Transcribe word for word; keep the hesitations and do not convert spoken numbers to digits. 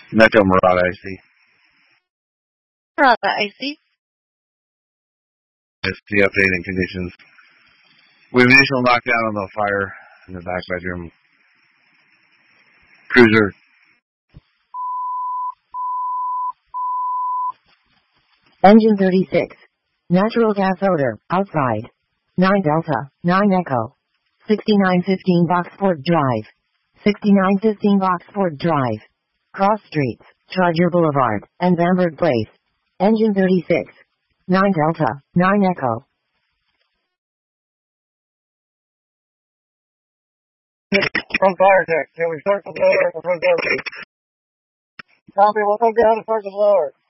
Metro Murata, I see. Murata, I see. It's the updating conditions. We have initial knockdown on the fire in the back bedroom. Cruiser. Engine thirty-six. Natural gas odor, outside. nine Delta, nine Echo. sixty-nine fifteen Boxford Drive. sixty-nine fifteen Boxford Drive. Cross Streets, Charger Boulevard, and Bamberg Place. Engine thirty-six. nine Delta, nine Echo. From fire tech, can we start the blower? Copy, we'll go down and start the blower.